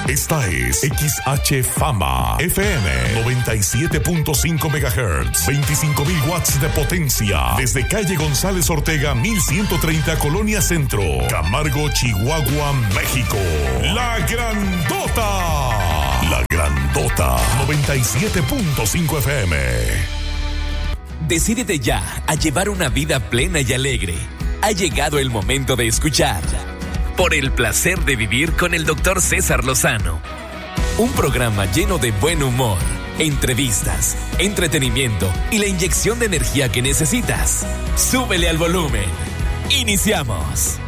Esta es XH Fama FM 97.5 MHz, 25,000 watts de potencia. Desde calle González Ortega, 1130, Colonia Centro, Camargo, Chihuahua, México. La Grandota. La Grandota 97.5 FM. Decídete ya a llevar una vida plena y alegre. Ha llegado el momento de escuchar Por el placer de vivir con el Dr. César Lozano. Un programa lleno de buen humor, entrevistas, entretenimiento y la inyección de energía que necesitas. Súbele al volumen. Iniciamos.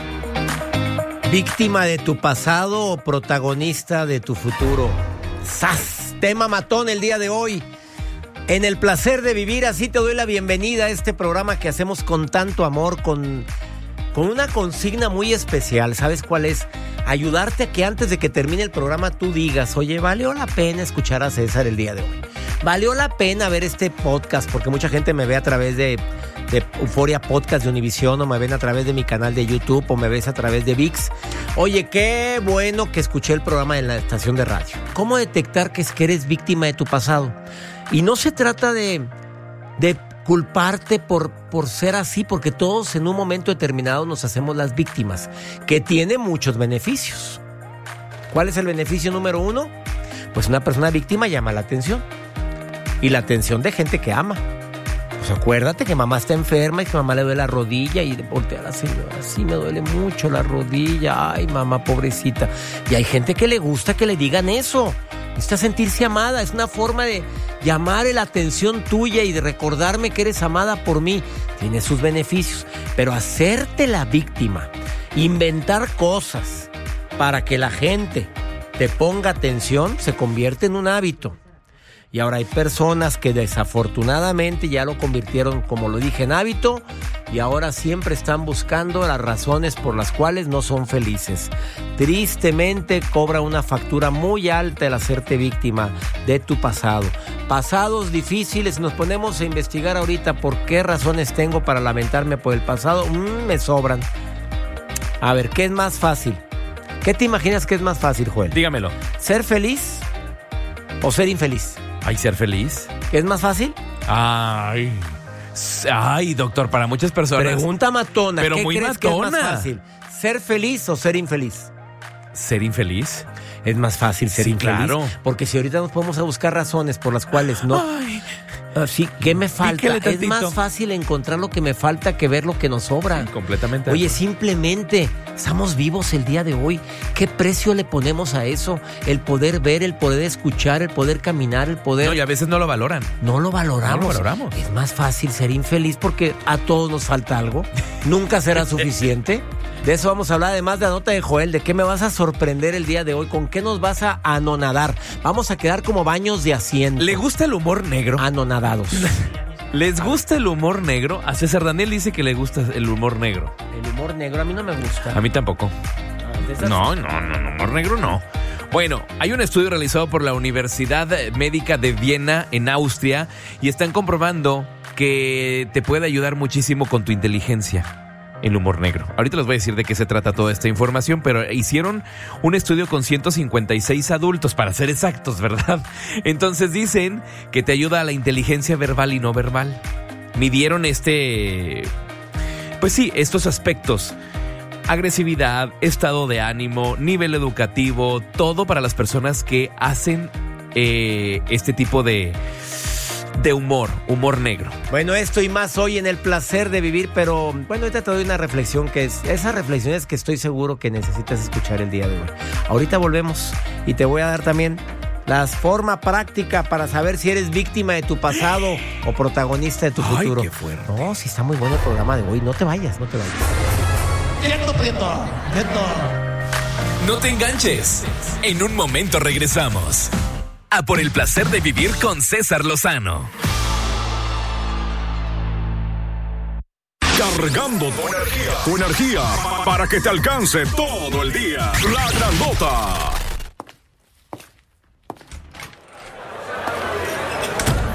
¿Víctima de tu pasado o protagonista de tu futuro? ¡Sas! Tema matón el día de hoy. En el placer de vivir, así te doy la bienvenida a este programa que hacemos con tanto amor, con una consigna muy especial. ¿Sabes cuál es? Ayudarte a que antes de que termine el programa tú digas, oye, valió la pena escuchar a César el día de hoy. Valió la pena ver este podcast, porque mucha gente me ve a través de Euforia Podcast de Univisión, o me ven a través de mi canal de YouTube, o me ves a través de ViX. Oye, qué bueno que escuché el programa en la estación de radio. ¿Cómo detectar que eres víctima de tu pasado? Y no se trata de culparte por ser así, porque todos en un momento determinado nos hacemos las víctimas, que tiene muchos beneficios. ¿Cuál es el beneficio número uno? Pues una persona víctima llama la atención, y la atención de gente que ama. Pues acuérdate que mamá está enferma y que mamá le duele la rodilla y voltea a la señora, sí, me duele mucho la rodilla, ay mamá pobrecita. Y hay gente que le gusta que le digan eso. Necesita sentirse amada, es una forma de llamar la atención tuya y de recordarme que eres amada por mí. Tiene sus beneficios, pero hacerte la víctima, inventar cosas para que la gente te ponga atención, se convierte en un hábito. Y ahora hay personas que desafortunadamente ya lo convirtieron, como lo dije, en hábito, y ahora siempre están buscando las razones por las cuales no son felices. Tristemente cobra una factura muy alta el hacerte víctima de tu pasado. Pasados difíciles, nos ponemos a investigar ahorita por qué razones tengo para lamentarme por el pasado. Me sobran. A ver, ¿qué es más fácil? ¿Qué te imaginas que es más fácil, Joel? Dígamelo. ¿Ser feliz o ser infeliz? Ay, ser feliz. ¿Qué es más fácil? Ay, doctor, para muchas personas. Pregunta matona. Pero ¿qué muy crees matona. que es más fácil? ¿Ser feliz o ser infeliz? ¿Ser infeliz? Es más fácil ser infeliz. Claro. Porque si ahorita nos podemos a buscar razones por las cuales no. Ay. Sí, ¿qué me falta? Es más fácil encontrar lo que me falta que ver lo que nos sobra. Sí, completamente. Oye, simplemente estamos vivos el día de hoy. ¿Qué precio le ponemos a eso? El poder ver, el poder escuchar, el poder caminar, el poder... No, y a veces no lo valoran. No lo valoramos. No lo valoramos. Es más fácil ser infeliz porque a todos nos falta algo. Nunca será suficiente. De eso vamos a hablar, además de la nota de Joel. ¿De qué me vas a sorprender el día de hoy? ¿Con qué nos vas a anonadar? Vamos a quedar como baños de asiento. ¿Le gusta el humor negro? Anonadados. ¿Les gusta el humor negro? A César Daniel dice que le gusta el humor negro. El humor negro a mí no me gusta. A mí tampoco. No, humor negro no. Bueno, hay un estudio realizado por la Universidad Médica de Viena en Austria y están comprobando que te puede ayudar muchísimo con tu inteligencia. El humor negro. Ahorita les voy a decir de qué se trata toda esta información, pero hicieron un estudio con 156 adultos, para ser exactos, ¿verdad? Entonces dicen que te ayuda a la inteligencia verbal y no verbal. Midieron estos aspectos: agresividad, estado de ánimo, nivel educativo, todo para las personas que hacen este tipo de humor negro. Bueno, esto y más hoy en el placer de vivir, pero bueno, ahorita te doy una reflexión esas reflexiones que estoy seguro que necesitas escuchar el día de hoy. Ahorita volvemos y te voy a dar también la forma práctica para saber si eres víctima de tu pasado o protagonista de tu futuro. Ay, qué fuerte. No, sí está muy bueno el programa de hoy, no te vayas. Prieto. No te enganches. En un momento regresamos a Por el placer de vivir con César Lozano. Cargando tu energía para que te alcance todo el día. La Grandota.